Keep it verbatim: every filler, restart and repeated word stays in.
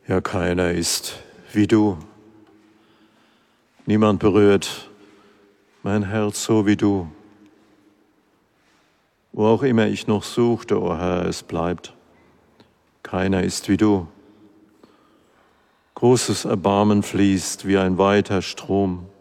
Ja, keiner ist wie du. Niemand berührt mein Herz so wie du. Wo auch immer ich noch suchte, o Herr, es bleibt. Keiner ist wie du. Großes Erbarmen fließt wie ein weiter Strom.